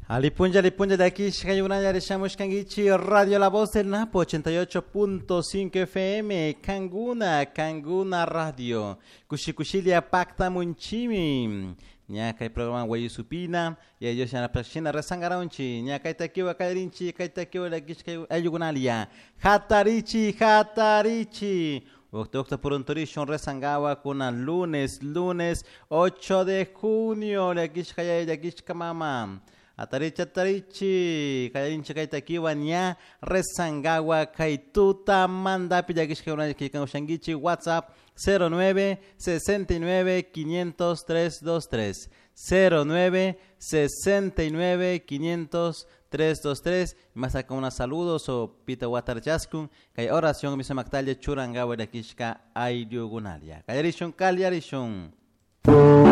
Alipunja de aquí, Shayunaya de Shamushkangichi, Radio La Voz del Napo, 88.5 FM, Kanguna Radio, Kushikushilia Pacta Munchimi, Nyaka el programa Wayusupina, y ellos en la presión Resangaraunchi, Nyaka Itakiwa Kairinchi, Kaitakiwa la Gishka Ayugunalia, Hatarichi. Octa por un turismo Resangawa con el lunes 8 de junio, la Gishka Mama. Atarichi, Kairinchi Kaitakiwa Nya, Resangawa Kaituta Manda Pillagishka Shangichi, WhatsApp 09 69 500 323 09 69 500 323 más acá unos saludos o pita water jaskun kay oración misa maktalya churangawa de kishka ayugunalia kayarishun kalyarishun